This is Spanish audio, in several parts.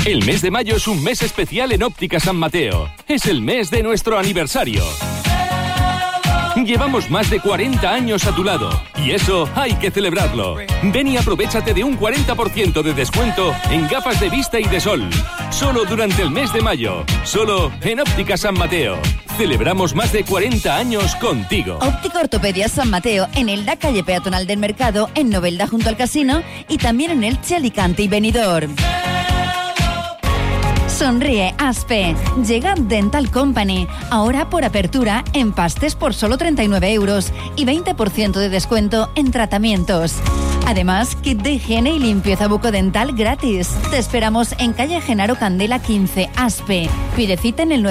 El mes de mayo es un mes especial en Óptica San Mateo. Es el mes de nuestro aniversario. Llevamos más de 40 años a tu lado y eso hay que celebrarlo. Ven y aprovéchate de un 40% de descuento en gafas de vista y de sol. Solo durante el mes de mayo. Solo en Óptica San Mateo. Celebramos más de 40 años contigo. Óptica Ortopedia San Mateo en Elda, calle peatonal del Mercado, en Novelda junto al casino y también en Elche, Alicante y Benidorm. Sonríe, Aspe. Llega Dental Company. Ahora por apertura en pastes por solo 39 euros y 20% de descuento en tratamientos. Además, kit de higiene y limpieza bucodental gratis. Te esperamos en calle Genaro Candela 15, Aspe. Pide cita en el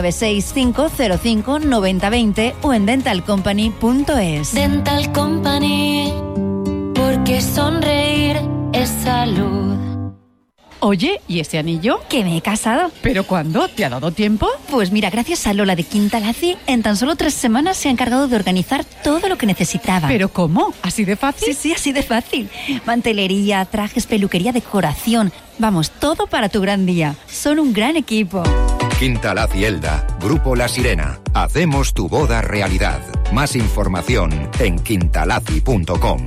965059020 o en dentalcompany.es. Dental Company, porque sonreír es salud. Oye, ¿y ese anillo? Que me he casado. ¿Pero cuándo? ¿Te ha dado tiempo? Pues mira, gracias a Lola de Quintalaci, en tan solo 3 semanas se ha encargado de organizar todo lo que necesitaba. ¿Pero cómo? ¿Así de fácil? Sí, así de fácil. Mantelería, trajes, peluquería, decoración. Vamos, todo para tu gran día. Son un gran equipo. Quintalaci Elda, Grupo La Sirena. Hacemos tu boda realidad. Más información en quintalaci.com.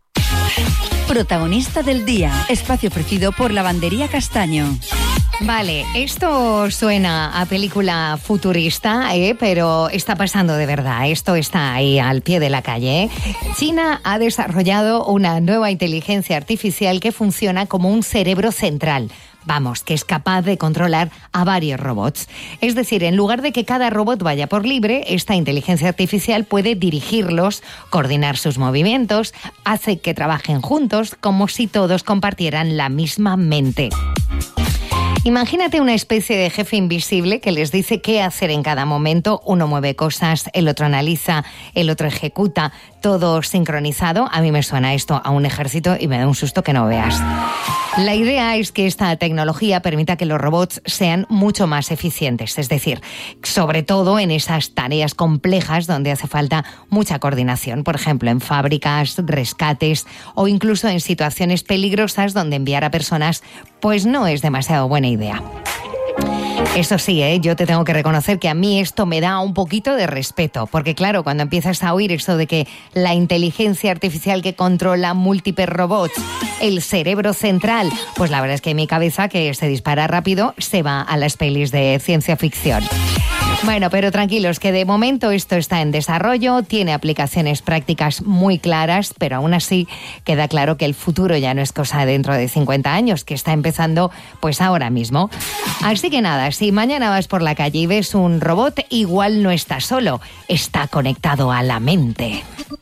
Protagonista del día. Espacio ofrecido por Lavandería Castaño. Vale, esto suena a película futurista, pero está pasando de verdad. Esto está ahí al pie de la calle. China ha desarrollado una nueva inteligencia artificial que funciona como un cerebro central. Vamos, que es capaz de controlar a varios robots. Es decir, en lugar de que cada robot vaya por libre, esta inteligencia artificial puede dirigirlos, coordinar sus movimientos, hace que trabajen juntos como si todos compartieran la misma mente. Imagínate una especie de jefe invisible que les dice qué hacer en cada momento. Uno mueve cosas, el otro analiza, el otro ejecuta, todo sincronizado. A mí me suena esto a un ejército y me da un susto que no veas. La idea es que esta tecnología permita que los robots sean mucho más eficientes, es decir, sobre todo en esas tareas complejas donde hace falta mucha coordinación, por ejemplo, en fábricas, rescates o incluso en situaciones peligrosas donde enviar a personas pues no es demasiado buena idea. Eso sí, yo te tengo que reconocer que a mí esto me da un poquito de respeto, porque claro, cuando empiezas a oír esto de que la inteligencia artificial que controla múltiples robots, el cerebro central, pues la verdad es que mi cabeza, que se dispara rápido, se va a las pelis de ciencia ficción. Bueno, pero tranquilos, que de momento esto está en desarrollo, tiene aplicaciones prácticas muy claras, pero aún así queda claro que el futuro ya no es cosa de dentro de 50 años, que está empezando pues ahora mismo. Así que nada, si mañana vas por la calle y ves un robot, igual no está solo, está conectado a la mente.